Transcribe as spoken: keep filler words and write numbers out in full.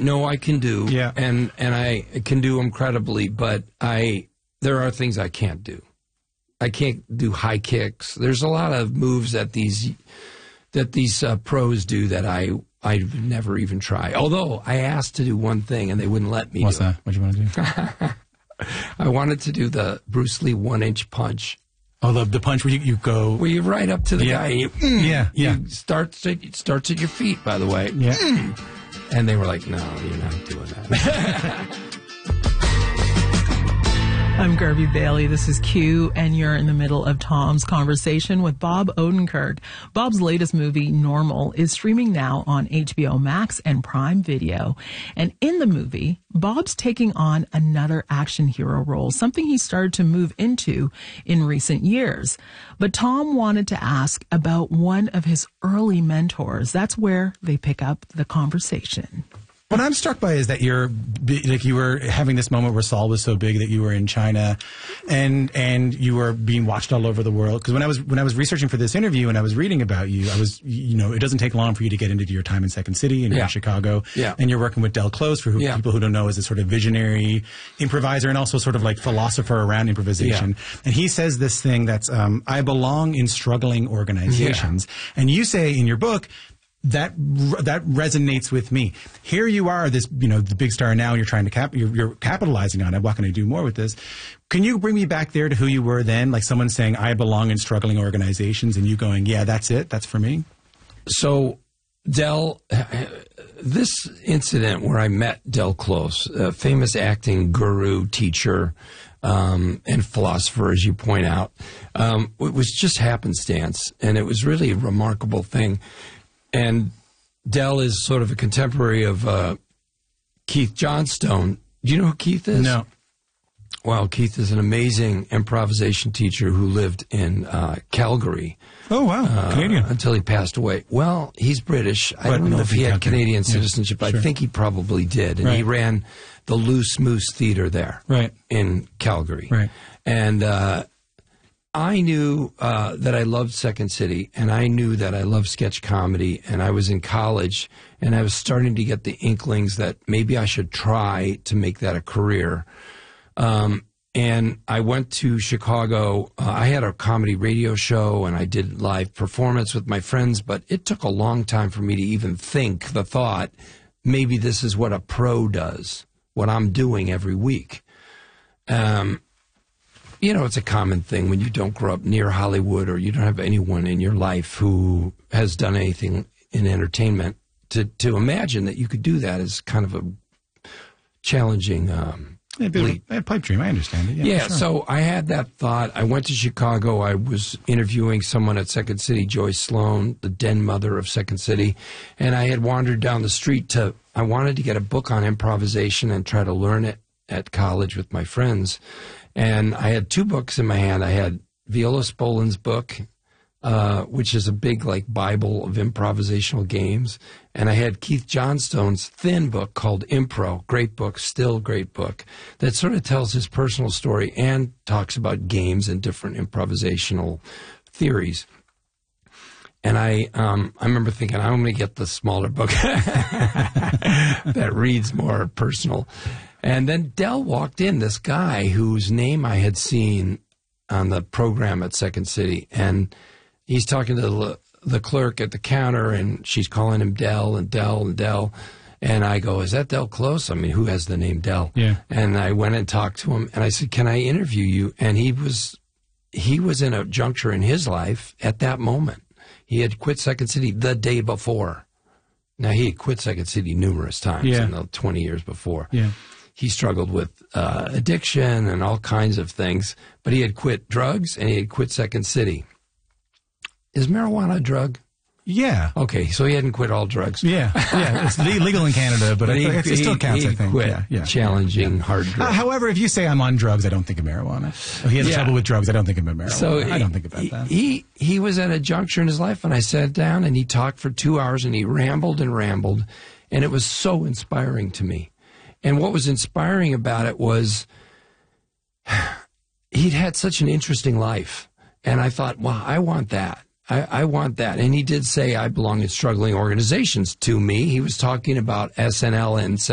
know I can do, yeah. and and I can do incredibly, but I there are things I can't do. I can't do high kicks. There's a lot of moves that these that these uh, pros do that I I never even try. Although I asked to do one thing and they wouldn't let me. What's do that? It. What do you want to do? I wanted to do the Bruce Lee one-inch punch. Oh, the the punch where you, you go... Where you right up to the yeah. guy. And you, mm, yeah, yeah. You starts, it starts at your feet, by the way. Yeah. Mm. And they were like, no, you're not doing that. I'm Garvey Bailey. This is Q, and you're in the middle of Tom's conversation with Bob Odenkirk. Bob's latest movie, Normal, is streaming now on H B O Max and Prime Video. And in the movie, Bob's taking on another action hero role, something he started to move into in recent years. But Tom wanted to ask about one of his early mentors. That's where they pick up the conversation. What I'm struck by is that you're like you were having this moment where Saul was so big that you were in China, and and you were being watched all over the world. Because when I was when I was researching for this interview and I was reading about you, I was you know it doesn't take long for you to get into your time in Second City and you're yeah. in Chicago, yeah. and you're working with Del Close, for who, yeah. people who don't know, is a sort of visionary improviser and also sort of like philosopher around improvisation. Yeah. And he says this thing that's um, I belong in struggling organizations, yeah. and you say in your book. That that resonates with me. Here you are, this you know the big star now, and you're trying to cap, you're, you're capitalizing on it. What can I do more with this? Can you bring me back there to who you were then? Like someone saying, "I belong in struggling organizations," and you going, "Yeah, that's it. That's for me." So, Del, this incident where I met Del Close, a famous acting guru, teacher, um, and philosopher, as you point out, um, it was just happenstance, and it was really a remarkable thing. And Del is sort of a contemporary of uh, Keith Johnstone. Do you know who Keith is? No. Well, Keith is an amazing improvisation teacher who lived in uh, Calgary. Oh, wow. Uh, Canadian. Until he passed away. Well, he's British. I but don't know if he had Canadian yeah. citizenship. Sure. I think he probably did. And right. he ran the Loose Moose Theater there right. in Calgary. Right. And uh, I knew uh, that I loved Second City, and I knew that I loved sketch comedy, and I was in college, and I was starting to get the inklings that maybe I should try to make that a career. Um, and I went to Chicago. Uh, I had a comedy radio show, and I did live performance with my friends, but it took a long time for me to even think the thought, maybe this is what a pro does, what I'm doing every week. Um. You know, it's a common thing when you don't grow up near Hollywood or you don't have anyone in your life who has done anything in entertainment. To, to imagine that you could do that is kind of a challenging um, yeah, leap. A, a pipe dream, I understand it. Yeah, yeah sure. So I had that thought. I went to Chicago. I was interviewing someone at Second City, Joyce Sloan, the den mother of Second City, and I had wandered down the street to, I wanted to get a book on improvisation and try to learn it at college with my friends. And I had two books in my hand. I had Viola Spolin's book, uh, which is a big like Bible of improvisational games. And I had Keith Johnstone's thin book called Impro, great book, still great book, that sort of tells his personal story and talks about games and different improvisational theories. And I um, I remember thinking, I'm going to get the smaller book that reads more personal. And then Del walked in, this guy whose name I had seen on the program at Second City. And he's talking to the, the clerk at the counter, and she's calling him Del and Del and Del. And I go, is that Del Close? I mean, who has the name Del? Yeah. And I went and talked to him, and I said, can I interview you? And he was he was in a juncture in his life at that moment. He had quit Second City the day before. Now, he had quit Second City numerous times yeah. in the twenty years before. Yeah. He struggled with uh, addiction and all kinds of things, but he had quit drugs and he had quit Second City. Is marijuana a drug? Yeah. Okay, so he hadn't quit all drugs. Yeah, yeah. It's legal in Canada, but, but he, it, it still he, counts, he I think. Quit yeah, yeah. challenging yeah. hard drugs. Uh, however, if you say I'm on drugs, I don't think of marijuana. If he has yeah. trouble with drugs, I don't think of marijuana. So I he, don't think about he, that. He, he was at a juncture in his life, and I sat down, and he talked for two hours, and he rambled and rambled, and it was so inspiring to me. And what was inspiring about it was he'd had such an interesting life. And I thought, wow, I want that. I, I want that. And he did say, I belong in struggling organizations to me. He was talking about S N L and